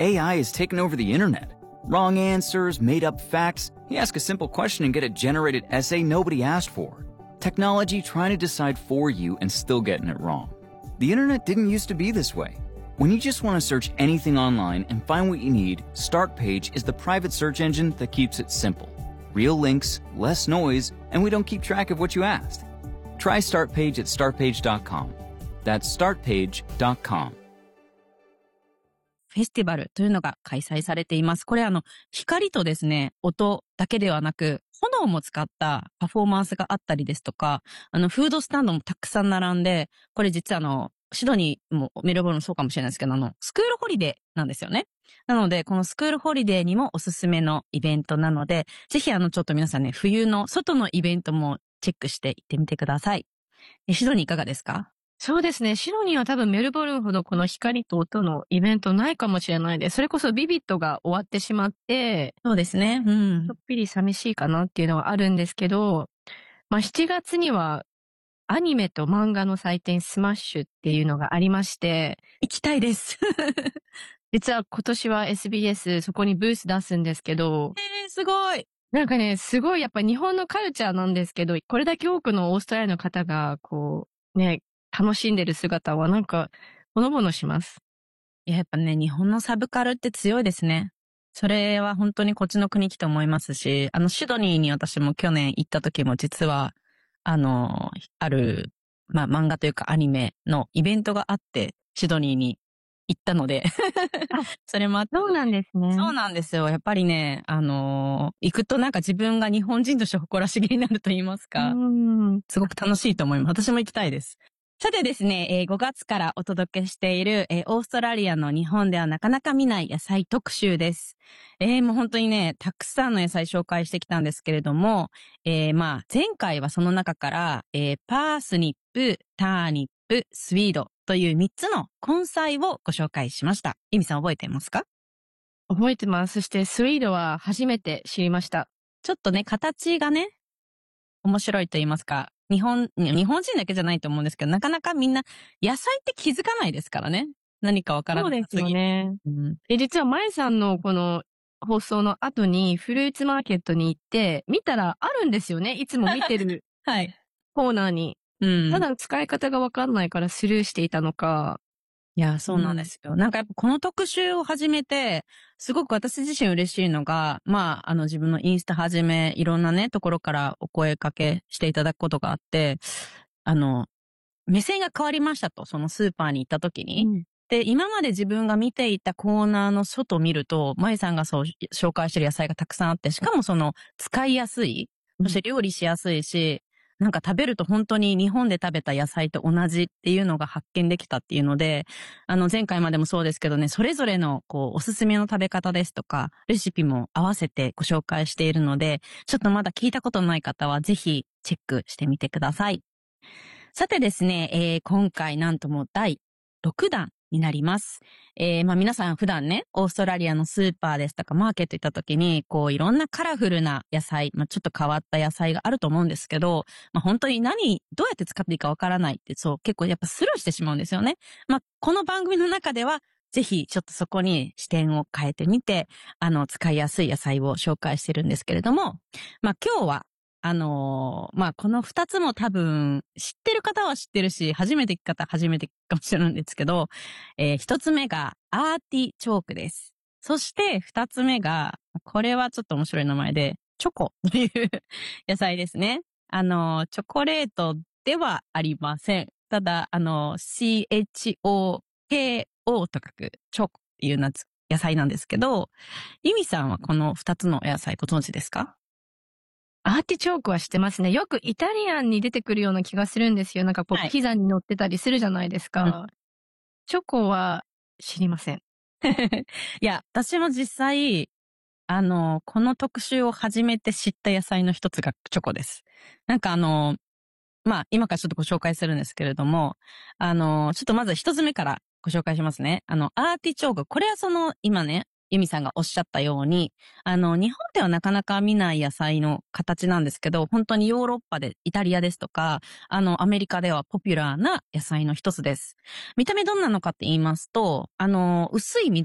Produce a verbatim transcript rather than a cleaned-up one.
A I has taken over the internet. Wrong answers, made-up facts. You ask a simple question and get a generated essay nobody asked for. Technology trying to decide for you and still getting it wrong. The internet didn't used to be this way. When you just want to search anything online and find what you need, Startpage is the private search engine that keeps it simple. Real links, less noise, and we don't keep track of what you asked. Try Startpage at start page dot com. That's start page dot com. フェスティバルというのが開催されています。これあの、光とですね、音だけではなく、炎も使ったパフォーマンスがあったりですとか、あの、フードスタンドもたくさん並んで、これ実はあの、シドニーもメルボルンもそうかもしれないですけど、あの、スクールホリデーなんですよね。なので、このスクールホリデーにもおすすめのイベントなので、ぜひあの、ちょっと皆さんね、冬の外のイベントもチェックして行ってみてください。え、シドニーいかがですか？ そうですね。シドニーは多分メルボルンほどこの光と音のイベントないかもしれないです。それこそビビットが終わってしまって、 そうですね。うん。 ちょっぴり寂しいかなっていうのはあるんですけど、まあしちがつにはアニメと漫画の祭典スマッシュっていうのがありまして、 行きたいです。 実は今年は エスビーエス そこにブース出すんですけど、 えー、すごい。 なんかね、すごいやっぱ日本のカルチャーなんですけど、これだけ多くのオーストラリアの方がこう、ね、楽しんでる姿はなんか、ほのぼのします。 いや、やっぱね、日本のサブカルって強いですね。それは本当にこっちの国来て思いますし、あの、シドニーに私も去年行った時も実は、あの、ある、まあ、漫画というかアニメのイベントがあって、シドニーに行ったので、それもあって。 そうなんですね。 そうなんですよ。やっぱりね、あの、行くとなんか自分が日本人として誇らしげになると言いますか、 うん、 すごく楽しいと思います。私も行きたいです。さてですね、えー、ごがつからお届けしている、えー、オーストラリアの日本ではなかなか見ない野菜特集です。えー、もう本当にね、たくさんの野菜紹介してきたんですけれども、えー、まあ、前回はその中から、えー、パースニップ、ターニップ、スイードというみっつの根菜をご紹介しました。イミさん覚えていますか？ 覚えてます。そしてスイードは初めて知りました。 ちょっとね、形がね、面白いと言いますか、日本、日本人だけじゃないと思うんですけど、なかなかみんな野菜って気づかないですからね。何かわからない。 そうですよね。 うん、 で、実は前さんのこの放送の後にフルーツマーケットに行って、見たらあるんですよね。いつも見てるはい。 コーナーに。 うん。 ただ使い方がわかんないからスルーしていたのか。 いや、そうなんですよ。うん、なんかやっぱこの特集を始めて、すごく私自身嬉しいのが、まあ、あの自分のインスタ始め、いろんなね、ところからお声かけしていただくことがあって、あの、目線が変わりましたと、そのスーパーに行った時に。うん、で、今まで自分が見ていたコーナーの外を見ると、舞さんがそう紹介してる野菜がたくさんあって、しかもその使いやすい、そして料理しやすいし、なんか食べると本当に日本で食べた野菜と同じっていうのが発見できたっていうので、あの前回までもそうですけどね、それぞれのこうおすすめの食べ方ですとか、レシピも合わせてご紹介しているので、ちょっとまだ聞いたことのない方はぜひチェックしてみてください。さてですね、えー、今回なんともだいろくだんになります。えー、まあ皆さん普段ね、オーストラリアのスーパーですとかマーケット行った時に、こういろんなカラフルな野菜、まあちょっと変わった野菜があると思うんですけど、まあ本当に何、どうやって使っていいかわからないって、そう結構やっぱスルーしてしまうんですよね。まあこの番組の中では、ぜひちょっとそこに視点を変えてみて、あの使いやすい野菜を紹介してるんですけれども、まあ今日はあのー、まあ、この二つも多分、知ってる方は知ってるし、初めて聞く方は初めて聞くかもしれないんですけど、えー、一つ目がアーティチョークです。そして二つ目が、これはちょっと面白い名前で、チョコという野菜ですね。あのー、チョコレートではありません。ただ、あのー、シーエイチオーケーオー と書くチョコっていう野菜なんですけど、ユミさんはこの二つの野菜ご存知ですか？ アーティチョークは知ってますね。よくイタリアンに出てくるような気がするんですよ。なんかこう、はい、ピザに乗ってたりするじゃないですか。うん、チョコは知りません。 いや、私も実際、あの、この特集を初めて知った野菜の一つがチョコです。なんかあの、まあ、今からちょっとご紹介するんですけれども、あの、ちょっとまず一つ目からご紹介しますね。あの、アーティチョーク。これはその、今ね、ユミさんがおっしゃったように、あの、日本ではなかなか見ない野菜の形なんですけど、本当にヨーロッパで、イタリアですとか、あの、アメリカではポピュラーな野菜の一つです。見た目どんなのかって言いますと、あの、薄い緑